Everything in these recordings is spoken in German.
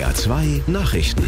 NDR 2 Nachrichten.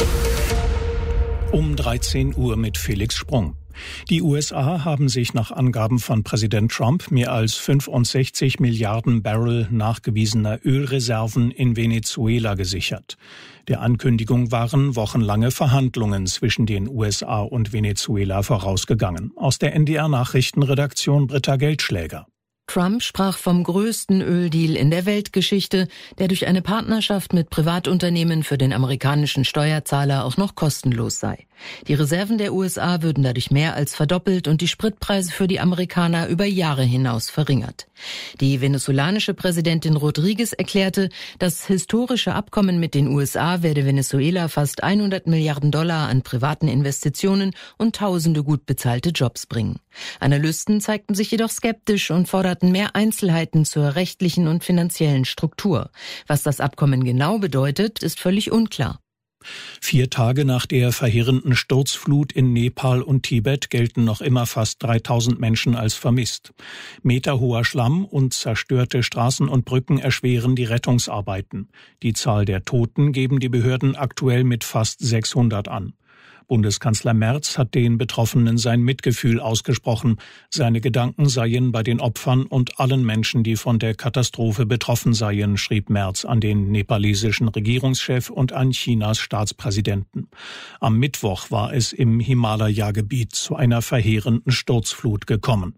Um 13 Uhr mit Felix Sprung. Die USA haben sich nach Angaben von Präsident Trump mehr als 65 Milliarden Barrel nachgewiesener Ölreserven in Venezuela gesichert. Der Ankündigung waren wochenlange Verhandlungen zwischen den USA und Venezuela vorausgegangen. Aus der NDR-Nachrichtenredaktion Britta Geldschläger. Trump sprach vom größten Öldeal in der Weltgeschichte, der durch eine Partnerschaft mit Privatunternehmen für den amerikanischen Steuerzahler auch noch kostenlos sei. Die Reserven der USA würden dadurch mehr als verdoppelt und die Spritpreise für die Amerikaner über Jahre hinaus verringert. Die venezolanische Präsidentin Rodriguez erklärte, das historische Abkommen mit den USA werde Venezuela fast 100 Milliarden Dollar an privaten Investitionen und tausende gut bezahlte Jobs bringen. Analysten zeigten sich jedoch skeptisch und forderten mehr Einzelheiten zur rechtlichen und finanziellen Struktur. Was das Abkommen genau bedeutet, ist völlig unklar. 4 Tage nach der verheerenden Sturzflut in Nepal und Tibet gelten noch immer fast 3000 Menschen als vermisst. Meterhoher Schlamm und zerstörte Straßen und Brücken erschweren die Rettungsarbeiten. Die Zahl der Toten geben die Behörden aktuell mit fast 600 an. Bundeskanzler Merz hat den Betroffenen sein Mitgefühl ausgesprochen. Seine Gedanken seien bei den Opfern und allen Menschen, die von der Katastrophe betroffen seien, schrieb Merz an den nepalesischen Regierungschef und an Chinas Staatspräsidenten. Am Mittwoch war es im Himalaya-Gebiet zu einer verheerenden Sturzflut gekommen.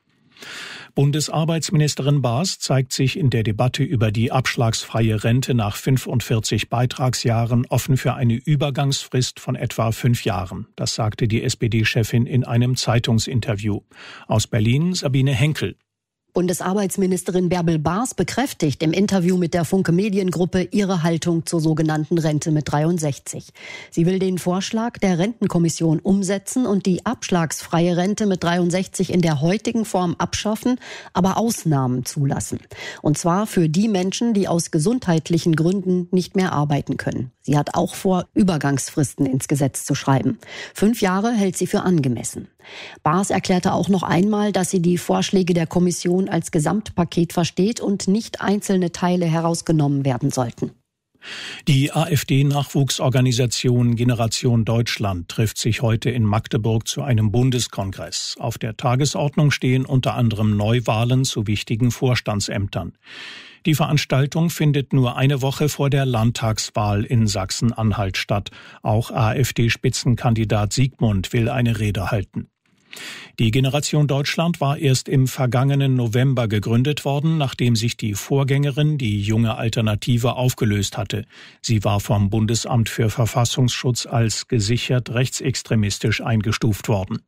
Bundesarbeitsministerin Baas zeigt sich in der Debatte über die abschlagsfreie Rente nach 45 Beitragsjahren offen für eine Übergangsfrist von etwa 5 Jahren. Das sagte die SPD-Chefin in einem Zeitungsinterview. Aus Berlin Sabine Henkel. Bundesarbeitsministerin Bärbel Baas bekräftigt im Interview mit der Funke Mediengruppe ihre Haltung zur sogenannten Rente mit 63. Sie will den Vorschlag der Rentenkommission umsetzen und die abschlagsfreie Rente mit 63 in der heutigen Form abschaffen, aber Ausnahmen zulassen. Und zwar für die Menschen, die aus gesundheitlichen Gründen nicht mehr arbeiten können. Sie hat auch vor, Übergangsfristen ins Gesetz zu schreiben. 5 Jahre hält sie für angemessen. Baas erklärte auch noch einmal, dass sie die Vorschläge der Kommission als Gesamtpaket versteht und nicht einzelne Teile herausgenommen werden sollten. Die AfD-Nachwuchsorganisation Generation Deutschland trifft sich heute in Magdeburg zu einem Bundeskongress. Auf der Tagesordnung stehen unter anderem Neuwahlen zu wichtigen Vorstandsämtern. Die Veranstaltung findet nur eine Woche vor der Landtagswahl in Sachsen-Anhalt statt. Auch AfD-Spitzenkandidat Siegmund will eine Rede halten. Die Generation Deutschland war erst im vergangenen November gegründet worden, nachdem sich die Vorgängerin, die Junge Alternative, aufgelöst hatte. Sie war vom Bundesamt für Verfassungsschutz als gesichert rechtsextremistisch eingestuft worden.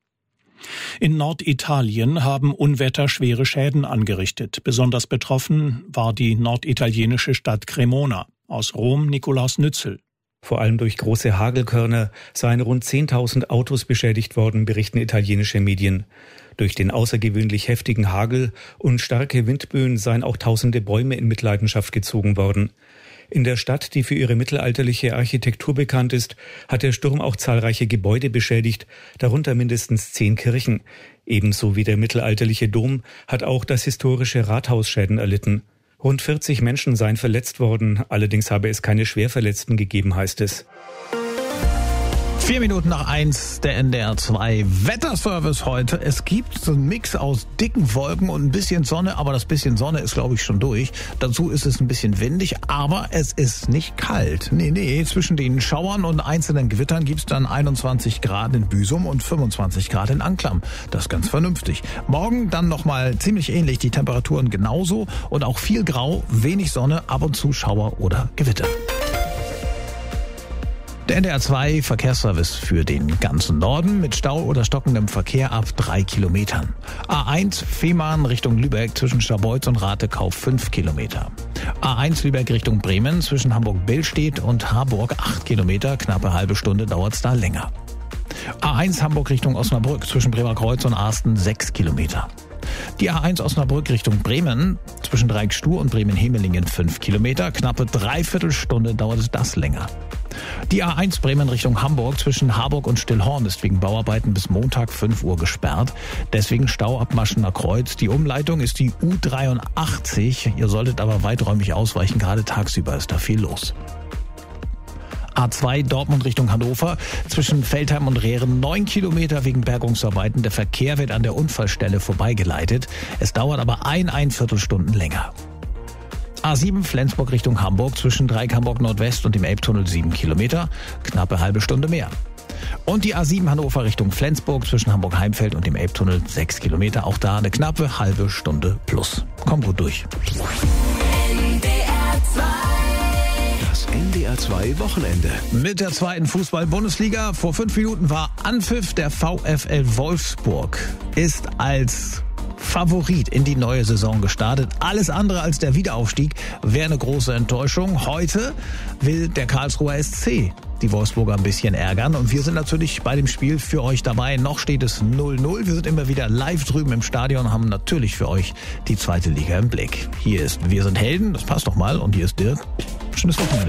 In Norditalien haben Unwetter schwere Schäden angerichtet. Besonders betroffen war die norditalienische Stadt Cremona. Aus Rom Nikolaus Nützel. Vor allem durch große Hagelkörner seien rund 10.000 Autos beschädigt worden, berichten italienische Medien. Durch den außergewöhnlich heftigen Hagel und starke Windböen seien auch tausende Bäume in Mitleidenschaft gezogen worden. In der Stadt, die für ihre mittelalterliche Architektur bekannt ist, hat der Sturm auch zahlreiche Gebäude beschädigt, darunter mindestens 10 Kirchen. Ebenso wie der mittelalterliche Dom hat auch das historische Rathaus Schäden erlitten. Rund 40 Menschen seien verletzt worden, allerdings habe es keine Schwerverletzten gegeben, heißt es. 4 Minuten nach 1, der NDR 2 Wetterservice heute. Es gibt so einen Mix aus dicken Wolken und ein bisschen Sonne, aber das bisschen Sonne ist, glaube ich, schon durch. Dazu ist es ein bisschen windig, aber es ist nicht kalt. Nee, zwischen den Schauern und einzelnen Gewittern gibt es dann 21 Grad in Büsum und 25 Grad in Anklam. Das ist ganz vernünftig. Morgen dann nochmal ziemlich ähnlich, die Temperaturen genauso und auch viel Grau, wenig Sonne, ab und zu Schauer oder Gewitter. Der NDR 2 Verkehrsservice für den ganzen Norden mit Stau oder stockendem Verkehr ab 3 Kilometern. A1 Fehmarn Richtung Lübeck zwischen Scharbeutz und Ratekau 5 Kilometer. A1 Lübeck Richtung Bremen zwischen Hamburg-Billstedt und Harburg 8 Kilometer. Knappe halbe Stunde dauert's da länger. A1 Hamburg Richtung Osnabrück zwischen Bremerkreuz und Arsten 6 Kilometer. Die A1 Osnabrück Richtung Bremen zwischen Dreieckstuhr und Bremen-Hemelingen 5 Kilometer. Knappe dreiviertel Stunde dauert das länger. Die A1 Bremen Richtung Hamburg zwischen Harburg und Stillhorn ist wegen Bauarbeiten bis Montag 5 Uhr gesperrt. Deswegen Stau ab Maschener Kreuz. Die Umleitung ist die U83. Ihr solltet aber weiträumig ausweichen. Gerade tagsüber ist da viel los. A2 Dortmund Richtung Hannover. Zwischen Veltheim und Rehren 9 Kilometer wegen Bergungsarbeiten. Der Verkehr wird an der Unfallstelle vorbeigeleitet. Es dauert aber ein Viertelstunden länger. A7 Flensburg Richtung Hamburg. Zwischen Dreieck Hamburg Nordwest und dem Elbtunnel 7 Kilometer. Knappe halbe Stunde mehr. Und die A7 Hannover Richtung Flensburg zwischen Hamburg-Heimfeld und dem Elbtunnel 6 Kilometer. Auch da eine knappe halbe Stunde plus. Kommt gut durch. Das NDR 2 Wochenende. Mit der zweiten Fußball-Bundesliga. Vor 5 Minuten war Anpfiff. Der VfL Wolfsburg ist als Favorit in die neue Saison gestartet. Alles andere als der Wiederaufstieg wäre eine große Enttäuschung. Heute will der Karlsruher SC die Wolfsburger ein bisschen ärgern. Und wir sind natürlich bei dem Spiel für euch dabei. Noch steht es 0-0. Wir sind immer wieder live drüben im Stadion und haben natürlich für euch die zweite Liga im Blick. Hier ist Wir sind Helden, das passt doch mal. Und hier ist Dirk. Schönes Wochenende.